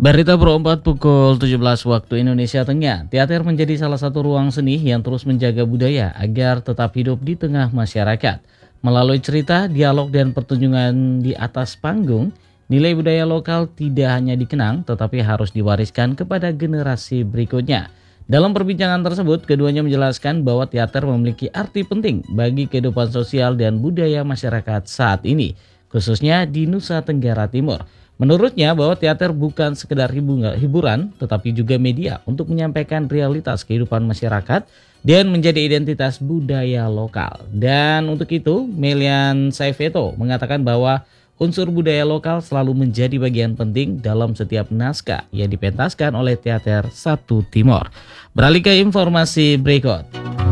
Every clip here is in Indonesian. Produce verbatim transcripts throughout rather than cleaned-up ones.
Berita Pro empat pukul tujuh belas waktu Indonesia Tengah. Teater menjadi salah satu ruang seni yang terus menjaga budaya agar tetap hidup di tengah masyarakat. Melalui cerita, dialog, dan pertunjukan di atas panggung, nilai budaya lokal tidak hanya dikenang tetapi harus diwariskan kepada generasi berikutnya. Dalam perbincangan tersebut, keduanya menjelaskan bahwa teater memiliki arti penting bagi kehidupan sosial dan budaya masyarakat saat ini, khususnya di Nusa Tenggara Timur. Menurutnya bahwa teater bukan sekedar hiburan, tetapi juga media untuk menyampaikan realitas kehidupan masyarakat dan menjadi identitas budaya lokal. Dan untuk itu, Melian Saifeto mengatakan bahwa unsur budaya lokal selalu menjadi bagian penting dalam setiap naskah yang dipentaskan oleh Teater Satu Timor. Beralih ke informasi berikut.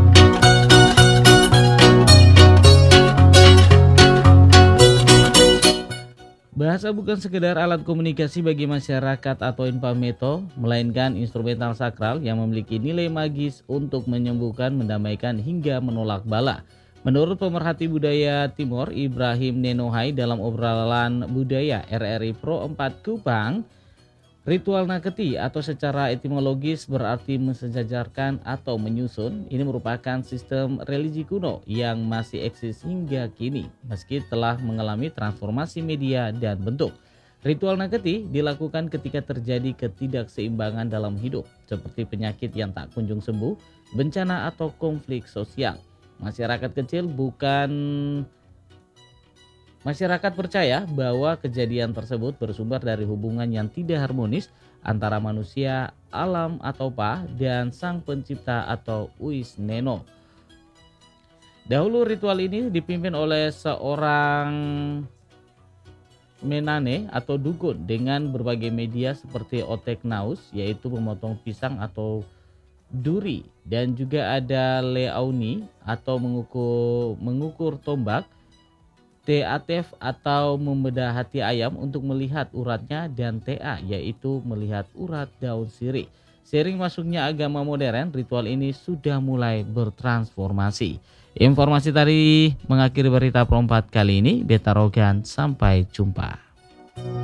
Bahasa bukan sekedar alat komunikasi bagi masyarakat atau infameto, melainkan instrumental sakral yang memiliki nilai magis untuk menyembuhkan, mendamaikan, hingga menolak bala. Menurut pemerhati budaya Timor, Ibrahim Nenohai, dalam obrolan budaya R R I Pro empat Kupang, ritual naketi atau secara etimologis berarti mensejajarkan atau menyusun. Ini merupakan sistem religi kuno yang masih eksis hingga kini meski telah mengalami transformasi media dan bentuk. Ritual naketi dilakukan ketika terjadi ketidakseimbangan dalam hidup seperti penyakit yang tak kunjung sembuh, bencana, atau konflik sosial. Masyarakat kecil bukan Masyarakat percaya bahwa kejadian tersebut bersumber dari hubungan yang tidak harmonis antara manusia, alam atau Pa, dan sang pencipta atau Uis Neno. Dahulu ritual ini dipimpin oleh seorang menane atau dukun dengan berbagai media seperti otek naus, yaitu memotong pisang atau duri, dan juga ada leauni atau mengukur, mengukur tombak, Teatef atau membedah hati ayam untuk melihat uratnya, dan Ta yaitu melihat urat daun sirih. Seiring masuknya agama modern, ritual ini sudah mulai bertransformasi. Informasi tadi mengakhiri berita Pro empat kali ini. Beta Rogan, sampai jumpa.